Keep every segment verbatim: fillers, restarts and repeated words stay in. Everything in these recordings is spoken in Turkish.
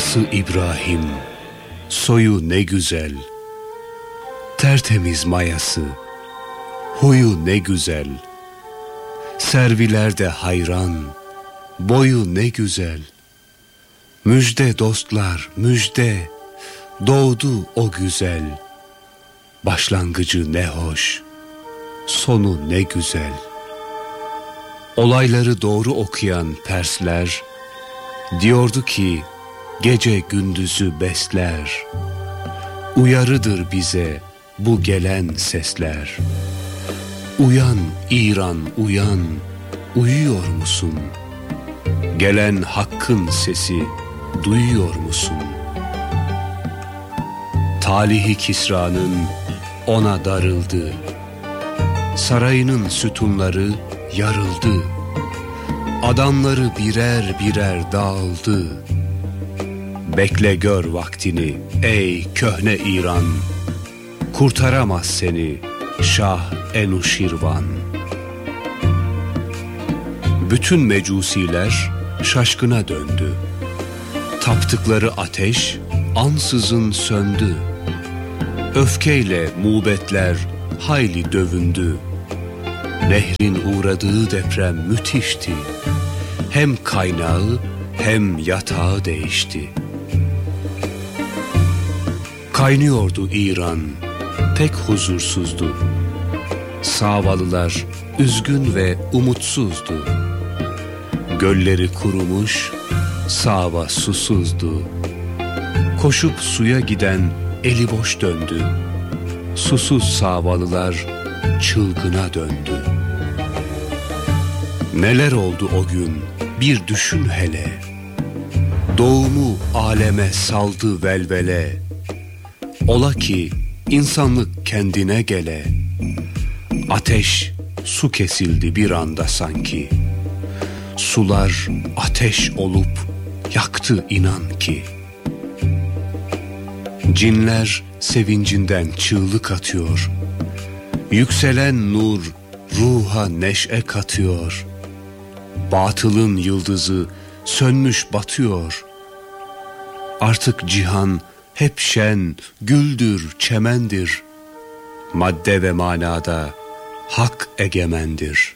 Atası İbrahim, soyu ne güzel, tertemiz mayası, huyu ne güzel, servilerde hayran, boyu ne güzel. Müjde dostlar, müjde, doğdu o güzel. Başlangıcı ne hoş, sonu ne güzel. Olayları doğru okuyan Persler diyordu ki gece gündüzü besler. Uyarıdır bize bu gelen sesler. Uyan İran uyan, uyuyor musun? Gelen hakkın sesi duyuyor musun? Talihi Kisra'nın ona darıldı. Sarayının sütunları yarıldı. Adamları birer birer dağıldı. Bekle gör vaktini ey köhne İran. Kurtaramaz seni Şah Enuşirvan. Bütün mecusiler şaşkına döndü. Taptıkları ateş ansızın söndü. Öfkeyle mubetler hayli dövündü. Nehrin uğradığı deprem müthişti. Hem kaynağı hem yatağı değişti. Kaynıyordu İran, pek huzursuzdu. Savalılar üzgün ve umutsuzdu. Gölleri kurumuş, Sava susuzdu. Koşup suya giden eli boş döndü. Susuz Savalılar çılgına döndü. Neler oldu o gün bir düşün hele. Doğumu aleme saldı velvele. Ola ki insanlık kendine gele. Ateş su kesildi bir anda sanki. Sular ateş olup yaktı inan ki. Cinler sevincinden çığlık atıyor. Yükselen nur ruha neşe katıyor. Batılın yıldızı sönmüş batıyor. Artık cihan hep şen, güldür, çemendir. Madde ve manada hak egemendir.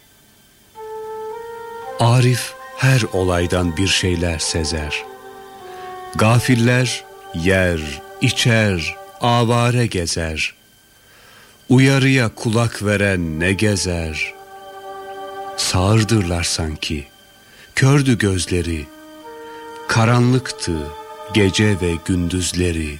Arif her olaydan bir şeyler sezer. Gafiller yer, içer, avare gezer. Uyarıya kulak veren ne gezer. Sağırdırlar sanki, kördü gözleri. Karanlıktı gece ve gündüzleri.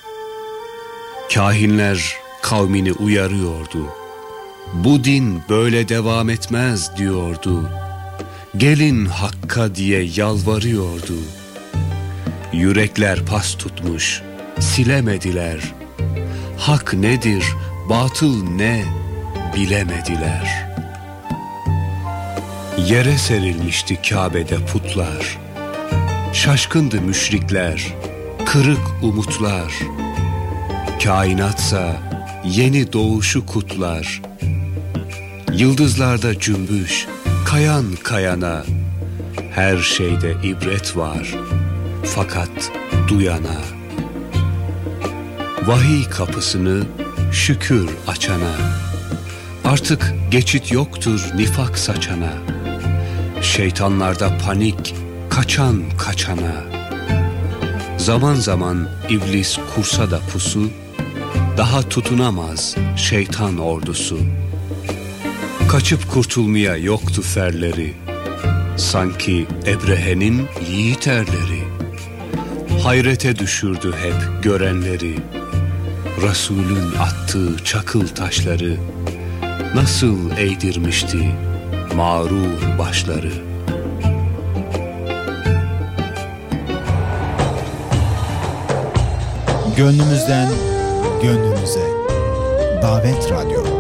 Kahinler kavmini uyarıyordu. Bu din böyle devam etmez diyordu. Gelin Hakk'a diye yalvarıyordu. Yürekler pas tutmuş, silemediler. Hak nedir, batıl ne bilemediler. Yere serilmişti Kabe'de putlar. Şaşkındı müşrikler, kırık umutlar. Kainatsa yeni doğuşu kutlar. Yıldızlarda cümbüş, kayan kayana. Her şeyde ibret var, fakat duyana. Vahiy kapısını şükür açana. Artık geçit yoktur nifak saçana. Şeytanlarda panik, kaçan kaçana. Zaman zaman iblis kursa da pusu, daha tutunamaz şeytan ordusu. Kaçıp kurtulmaya yoktu ferleri. Sanki Ebrehe'nin yiğit erleri. Hayrete düşürdü hep görenleri. Resulün attığı çakıl taşları nasıl eğdirmişti mağrur başları. Gönlümüzden gönlümüze Davet Radyo.